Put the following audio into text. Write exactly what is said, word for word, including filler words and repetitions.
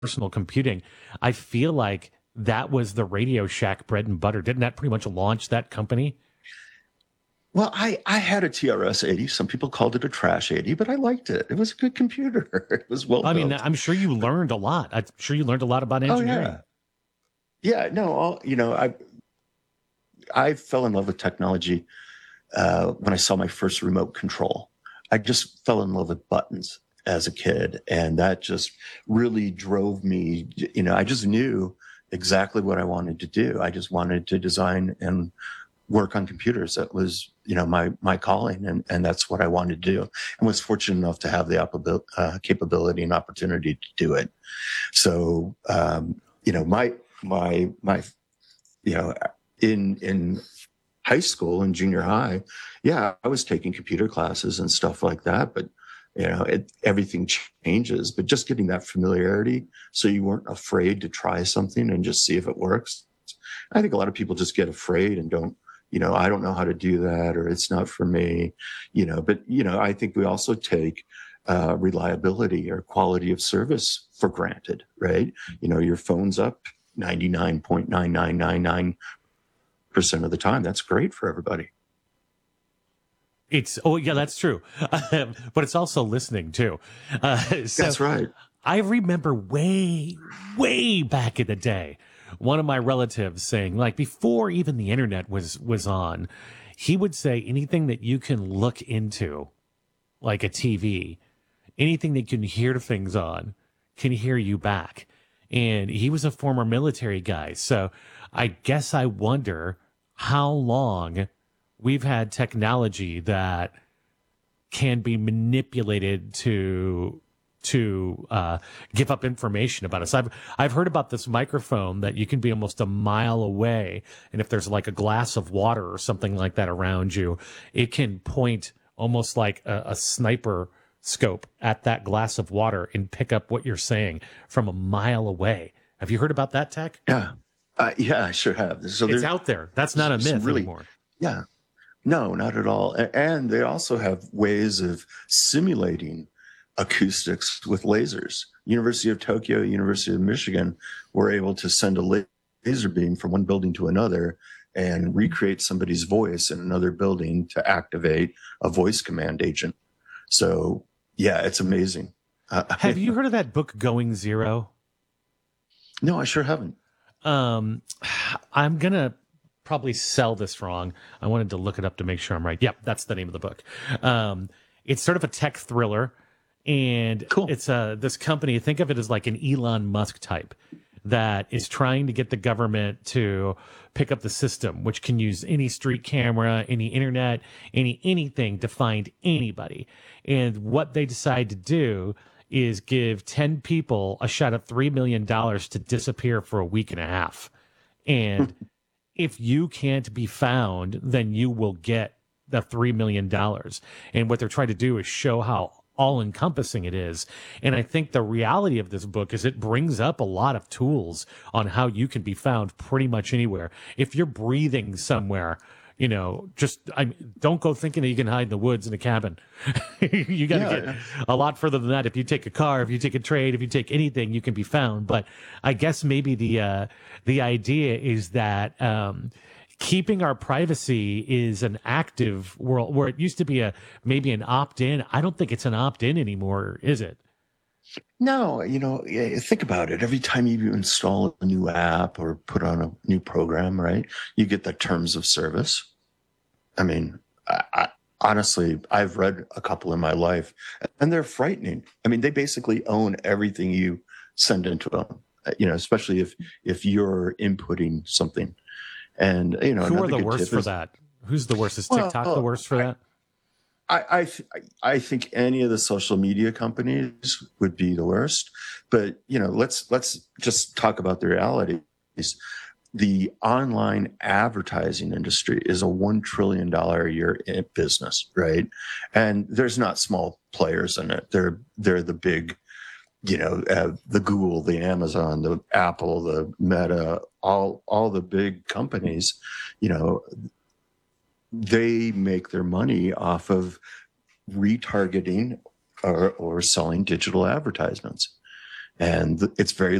personal computing, I feel like that was the Radio Shack bread and butter. Didn't that pretty much launch that company? Well, I, I had a T R S eighty. Some people called it a trash eighty, but I liked it. It was a good computer. It was well I mean, built. I'm sure you learned a lot. I'm sure you learned a lot about Oh engineering. yeah, yeah. No, all you know, I I fell in love with technology uh, when I saw my first remote control. I just fell in love with buttons as a kid, and that just really drove me. You know, I just knew exactly what I wanted to do. I just wanted to design and work on computers. That was, you know, my my calling, and and that's what I wanted to do, and was fortunate enough to have the uh, capability and opportunity to do it. So, um, you know, my my my, you know, in in high school and junior high, yeah, I was taking computer classes and stuff like that, but you know, it, everything changes. But just getting that familiarity, so you weren't afraid to try something and just see if it works. I think a lot of people just get afraid and don't, you know, I don't know how to do that, or it's not for me, you know. But you know, I think we also take uh, reliability or quality of service for granted, right? You know, your phone's up ninety-nine point nine nine nine nine percent of the time. That's great for everybody. It's oh yeah, that's true, but it's also listening too. Uh, so That's right. I remember way, way back in the day, one of my relatives saying, like before even the internet was was on, he would say anything that you can look into, like a T V, anything that you can hear things on, can hear you back. And he was a former military guy, so I guess I wonder how long we've had technology that can be manipulated to to uh, give up information about us. I've I've heard about this microphone that you can be almost a mile away, and if there's like a glass of water or something like that around you, it can point almost like a, a sniper scope at that glass of water and pick up what you're saying from a mile away. Have you heard about that tech? Yeah. Uh, yeah, I sure have. So It's out there. That's not a myth really, anymore. yeah, no, not at all. And they also have ways of simulating acoustics with lasers. University of Tokyo, University of Michigan were able to send a laser beam from one building to another and recreate somebody's voice in another building to activate a voice command agent. So, yeah, it's amazing. Uh, Have you heard of that book, Going Zero? No, I sure haven't. Um, I'm going to probably sell this wrong. I wanted to look it up to make sure I'm right. Yep, that's the name of the book. Um, it's sort of a tech thriller, and cool. It's uh, this company, think of it as like an Elon Musk type that is trying to get the government to pick up the system, which can use any street camera, any internet, any anything to find anybody. And what they decide to do is give ten people a shot at three million dollars to disappear for a week and a half. And if you can't be found, then you will get the three million dollars. And what they're trying to do is show how all-encompassing it is. And I think the reality of this book is it brings up a lot of tools on how you can be found pretty much anywhere. If you're breathing somewhere, you know, just I don't go thinking that you can hide in the woods in a cabin. You got to Yeah. get a lot further than that. If you take a car, if you take a train, if you take anything, you can be found. But I guess maybe the uh, the idea is that um, keeping our privacy is an active world where it used to be a maybe an opt-in. I don't think it's an opt-in anymore, is it? No, you know, think about it. Every time you install a new app or put on a new program, right, you get the terms of service. I mean, I, I, honestly, I've read a couple in my life, and they're frightening. I mean, they basically own everything you send into them, you know, especially if if you're inputting something. And, you know, who are the worst for is, that? Who's the worst? Is well, TikTok the worst for I, that? I I, th- I think any of the social media companies would be the worst. But, you know, let's let's just talk about the realities. The online advertising industry is a one trillion dollars a year business, right? And there's not small players in it. They're they're the big, you know, uh, the Google, the Amazon, the Apple, the Meta, all all the big companies, you know, they make their money off of retargeting or, or selling digital advertisements. and it's very